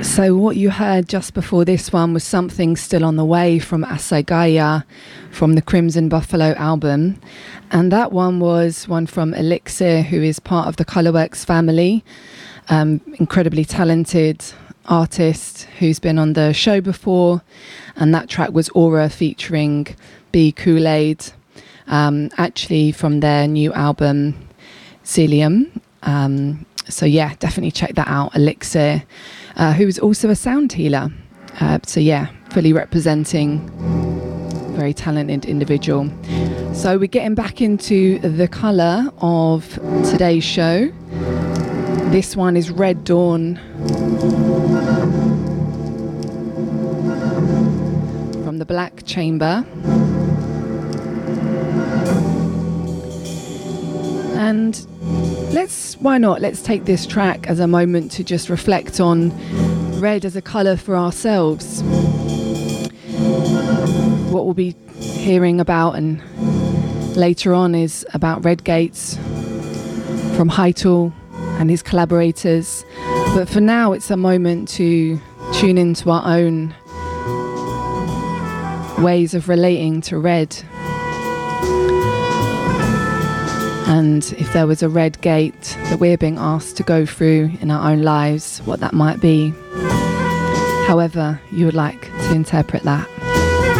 So what you heard just before this one was Something Still on the Way from Asagaya from the Crimson Buffalo album. And that one was one from Elixir, who is part of the Colourworks family. Incredibly talented artist who's been on the show before. And that track was Aura featuring B. Kool-Aid, actually from their new album, Cilium. So yeah, definitely check that out, Elixir. Who is also a sound healer. So yeah, fully representing, very talented individual. So we're getting back into the colour of today's show. This one is Red Dawn from the Black Chamber. And why not? Let's take this track as a moment to just reflect on red as a colour for ourselves. What we'll be hearing about and later on is about Red Gates from Heitel and his collaborators. But for now, it's a moment to tune into our own ways of relating to red. And if there was a red gate that we're being asked to go through in our own lives, what that might be. However you would like to interpret that.